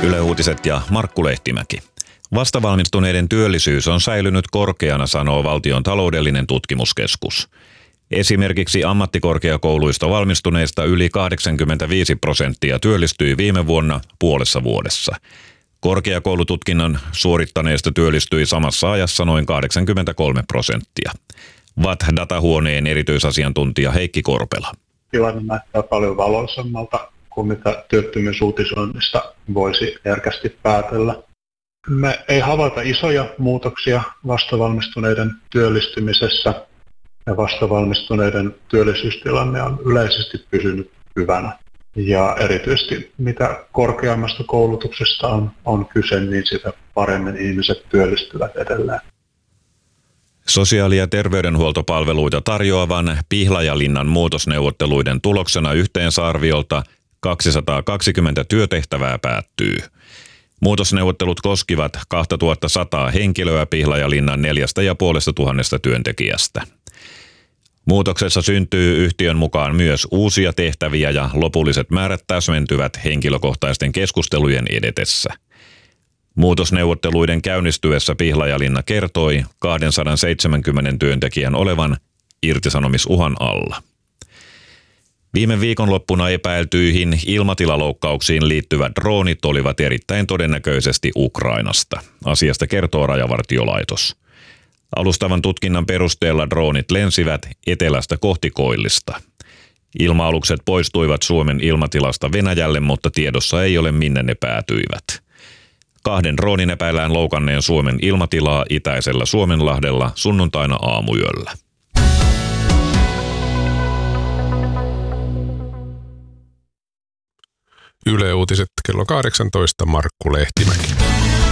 Yle Uutiset ja Markku Lehtimäki. Vastavalmistuneiden työllisyys on säilynyt korkeana, sanoo Valtion taloudellinen tutkimuskeskus. Esimerkiksi ammattikorkeakouluista valmistuneista yli 85% työllistyi viime vuonna puolessa vuodessa. Korkeakoulututkinnon suorittaneista työllistyi samassa ajassa noin 83%. VAT-datahuoneen erityisasiantuntija Heikki Korpela. Tilanne näyttää paljon valoisammalta kuin mitä työttömyysuutisoinnista voisi herkästi päätellä. Me ei havaita isoja muutoksia vastavalmistuneiden työllistymisessä ja vastavalmistuneiden työllisyystilanne on yleisesti pysynyt hyvänä. Ja erityisesti mitä korkeammasta koulutuksesta on kyse, niin sitä paremmin ihmiset työllistyvät edelleen. Sosiaali- ja terveydenhuoltopalveluita tarjoavan Pihlajalinnan muutosneuvotteluiden tuloksena yhteensä arviolta 220 työtehtävää päättyy. Muutosneuvottelut koskivat 2100 henkilöä Pihlajalinnan 4500 työntekijästä. Muutoksessa syntyy yhtiön mukaan myös uusia tehtäviä ja lopulliset määrät täsmentyvät henkilökohtaisten keskustelujen edetessä. Muutosneuvotteluiden käynnistyessä Pihlajalinna kertoi 270 työntekijän olevan irtisanomisuhan alla. Viime viikonloppuna epäiltyihin ilmatilaloukkauksiin liittyvät droonit olivat erittäin todennäköisesti Ukrainasta. Asiasta kertoo Rajavartiolaitos. Alustavan tutkinnan perusteella droonit lensivät etelästä kohti Koillista. Ilma-alukset poistuivat Suomen ilmatilasta Venäjälle, mutta tiedossa ei ole minne ne päätyivät. 2 droonin epäillään loukanneen Suomen ilmatilaa itäisellä Suomenlahdella sunnuntaina aamuyöllä. Yle Uutiset kello 18, Markku Lehtimäki.